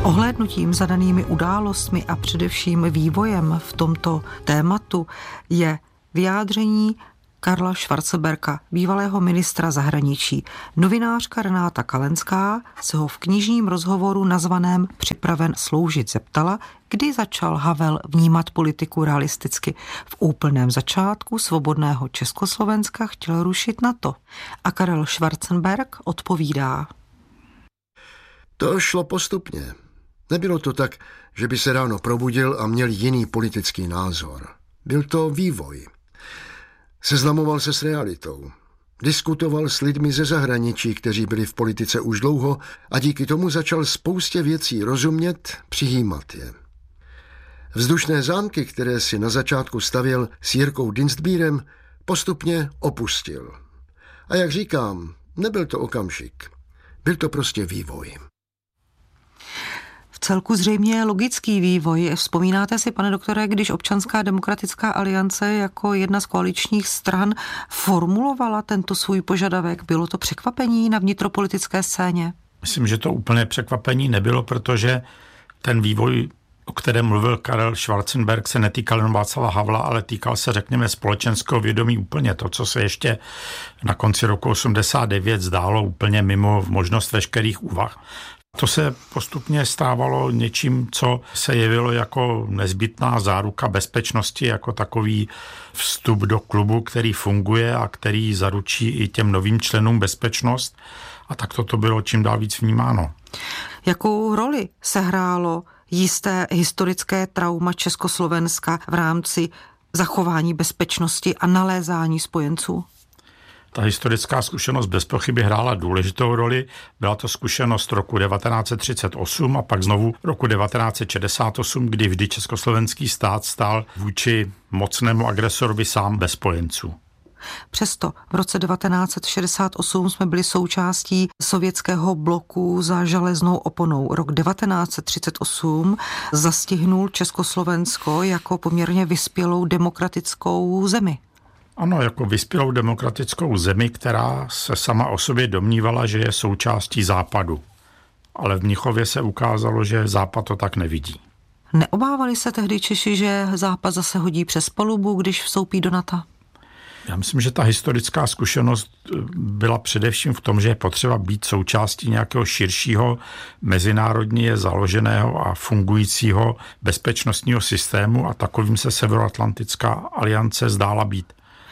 Ohlédnutím za danými událostmi a především vývojem v tomto tématu je vyjádření Karla Schwarzenberga, bývalého ministra zahraničí. Novinářka Renáta Kalenská se ho v knižním rozhovoru nazvaném Připraven sloužit zeptala, kdy začal Havel vnímat politiku realisticky. V úplném začátku svobodného Československa chtěl rušit NATO. A Karel Schwarzenberg odpovídá. To šlo postupně. Nebylo to tak, že by se ráno probudil a měl jiný politický názor. Byl to vývoj. Seznamoval se s realitou. Diskutoval s lidmi ze zahraničí, kteří byli v politice už dlouho a díky tomu začal spoustě věcí rozumět, přijímat je. Vzdušné zámky, které si na začátku stavěl s Jirkou Dienstbierem, postupně opustil. A jak říkám, nebyl to okamžik. Byl to prostě vývoj. V celku zřejmě logický vývoj. Vzpomínáte si, pane doktore, když Občanská demokratická aliance jako jedna z koaličních stran formulovala tento svůj požadavek? Bylo to překvapení na vnitropolitické scéně? Myslím, že to úplně překvapení nebylo, protože ten vývoj, o kterém mluvil Karel Schwarzenberg, se netýkal jen Václava Havla, ale týkal se, řekněme, společenského vědomí úplně. To, co se ještě na konci roku 89 zdálo úplně mimo možnost veškerých úvah. To se postupně stávalo něčím, co se jevilo jako nezbytná záruka bezpečnosti, jako takový vstup do klubu, který funguje a který zaručí i těm novým členům bezpečnost. A tak to bylo čím dál víc vnímáno. Jakou roli sehrálo jisté historické trauma Československa v rámci zachování bezpečnosti a nalézání spojenců? Ta historická zkušenost bez pochyby hrála důležitou roli. Byla to zkušenost roku 1938 a pak znovu roku 1968, kdy vždy československý stát stál vůči mocnému agresorovi sám bez spojenců. Přesto v roce 1968 jsme byli součástí sovětského bloku za železnou oponou. Rok 1938 zastihnul Československo jako poměrně vyspělou demokratickou zemi. Ano, jako vyspělou demokratickou zemi, která se sama o sobě domnívala, že je součástí Západu. Ale v Mnichově se ukázalo, že Západ to tak nevidí. Neobávali se tehdy Češi, že Západ zase hodí přes palubu, když vstoupí do NATO? Já myslím, že ta historická zkušenost byla především v tom, že je potřeba být součástí nějakého širšího, mezinárodně založeného a fungujícího bezpečnostního systému a takovým se Severoatlantická aliance zdála být.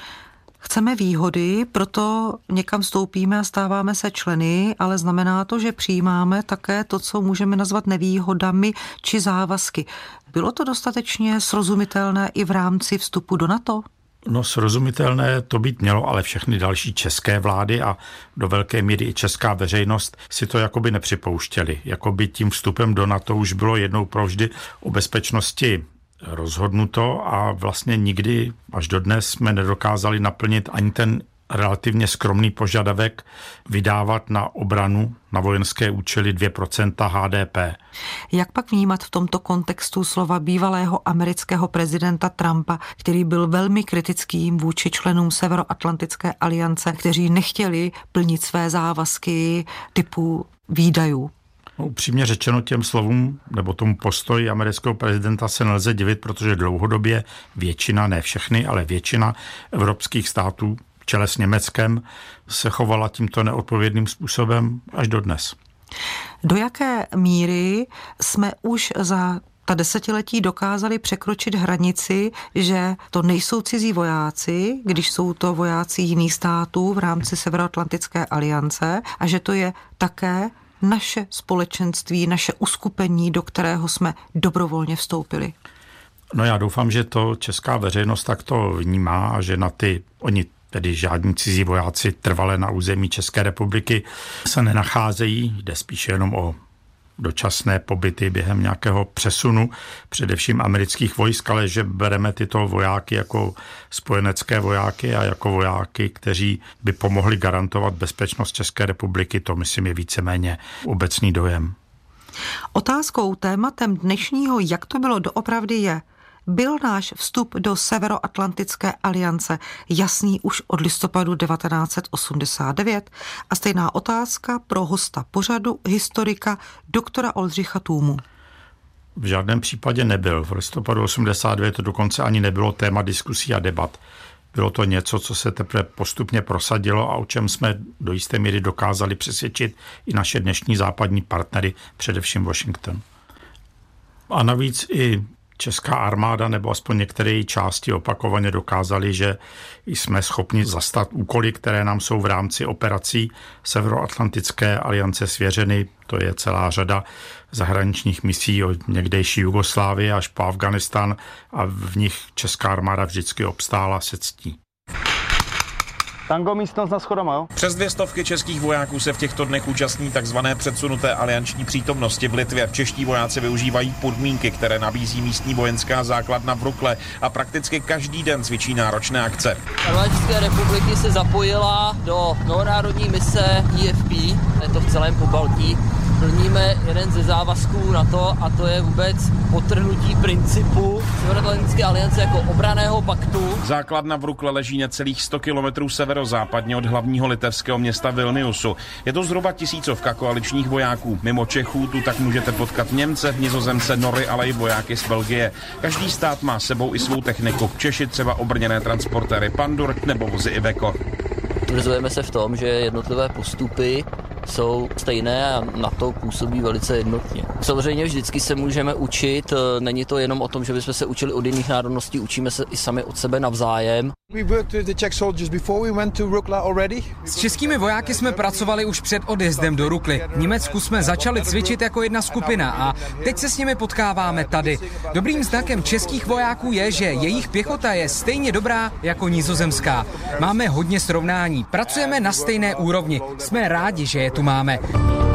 Chceme výhody, proto někam vstoupíme a stáváme se členy, ale znamená to, že přijímáme také to, co můžeme nazvat nevýhodami či závazky. Bylo to dostatečně srozumitelné i v rámci vstupu do NATO? No, srozumitelné to být mělo, ale všechny další české vlády a do velké míry i česká veřejnost si to jakoby nepřipouštěli. Jakoby tím vstupem do NATO už bylo jednou provždy o bezpečnosti rozhodnuto a vlastně nikdy až dodnes jsme nedokázali naplnit ani ten relativně skromný požadavek vydávat na obranu na vojenské účely 2% HDP. Jak pak vnímat v tomto kontextu slova bývalého amerického prezidenta Trumpa, který byl velmi kritickým vůči členům Severoatlantické aliance, kteří nechtěli plnit své závazky typu výdajů? No, upřímně řečeno těm slovům nebo tomu postoji amerického prezidenta se nelze divit, protože dlouhodobě většina, ne všechny, ale většina evropských států v čele s Německem se chovala tímto neodpovědným způsobem až dodnes. Do jaké míry jsme už za ta desetiletí dokázali překročit hranici, že to nejsou cizí vojáci, když jsou to vojáci jiných států v rámci Severoatlantické aliance a že to je také naše společenství, naše uskupení, do kterého jsme dobrovolně vstoupili? No já doufám, že to česká veřejnost takto vnímá a že na oni tedy žádní cizí vojáci trvale na území České republiky se nenacházejí, jde spíše jenom o dočasné pobyty během nějakého přesunu, především amerických vojsk, ale že bereme tyto vojáky jako spojenecké vojáky a jako vojáky, kteří by pomohli garantovat bezpečnost České republiky, to myslím je víceméně obecný dojem. Otázkou, tématem dnešního, jak to bylo doopravdy je, Byl náš vstup do Severoatlantické aliance jasný už od listopadu 1989? A stejná otázka pro hosta pořadu, historika doktora Oldřicha Tůmu. V žádném případě nebyl. V listopadu 1989 to dokonce ani nebylo téma diskusí a debat. Bylo to něco, co se teprve postupně prosadilo a o čem jsme do jisté míry dokázali přesvědčit i naše dnešní západní partnery, především Washington. A navíc i česká armáda, nebo aspoň některé její části opakovaně dokázali, že jsme schopni zastat úkoly, které nám jsou v rámci operací Severoatlantické aliance svěřeny. To je celá řada zahraničních misí od někdejší Jugoslávie až po Afghánistán a v nich česká armáda vždycky obstála se ctí. Tango místnost na schodama, jo? Přes 200 českých vojáků se v těchto dnech účastní takzvané předsunuté alianční přítomnosti v Litvě. Čeští vojáci využívají podmínky, které nabízí místní vojenská základna v Rukle a prakticky každý den cvičí náročné akce. Armáda České republiky se zapojila do mnohonárodní mise IFP, je to v celém Pobaltí. Plníme jeden ze závazků NATO a to je vůbec podtrhnutí principu Severoatlantické aliance jako obranného paktu. Základna v Rukle leží necelých 100 kilometrů severozápadně od hlavního litevského města Vilniusu. Je to zhruba 1000 koaličních vojáků. Mimo Čechů tu tak můžete potkat Němce, Nizozemce, Nory, ale i vojáky z Belgie. Každý stát má sebou i svou techniku. Češi třeba obrněné transportéry Pandur nebo vozy Iveco. Tvrzujeme se v tom, že jednotlivé postupy jsou stejné a na to působí velice jednotně. Samozřejmě vždycky se můžeme učit, není to jenom o tom, že bychom se učili od jiných národností, učíme se i sami od sebe navzájem. S českými vojáky jsme pracovali už před odjezdem do Rukly. V Německu jsme začali cvičit jako jedna skupina a teď se s nimi potkáváme tady. Dobrým znakem českých vojáků je, že jejich pěchota je stejně dobrá jako nizozemská. Máme hodně srovnání, pracujeme na stejné úrovni, jsme rádi, že je tu máme.